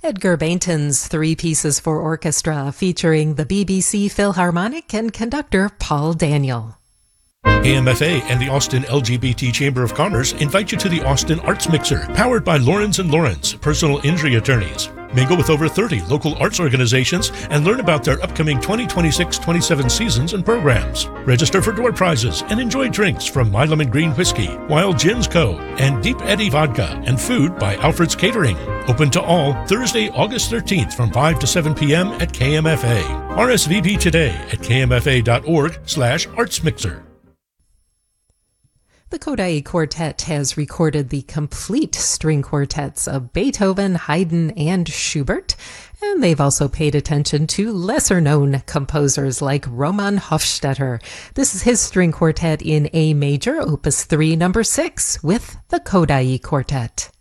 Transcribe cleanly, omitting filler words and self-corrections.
Edgar Bainton's Three Pieces for Orchestra, featuring the BBC Philharmonic and conductor Paul Daniel. KMFA and the Austin LGBT Chamber of Commerce invite you to the Austin Arts Mixer, powered by Lawrence & Lawrence, personal injury attorneys. Mingle with over 30 local arts organizations and learn about their upcoming 2026-27 seasons and programs. Register for door prizes and enjoy drinks from My Lemon Green Whiskey, Wild Gins Co., and Deep Eddy Vodka, and food by Alfred's Catering. Open to all Thursday, August 13th from 5 to 7 p.m. at KMFA. RSVP today at kmfa.org/artsmixer. The Kodály Quartet has recorded the complete string quartets of Beethoven, Haydn, and Schubert, and they've also paid attention to lesser-known composers like Roman Hofstetter. This is his string quartet in A major, Opus 3, number 6, with the Kodály Quartet.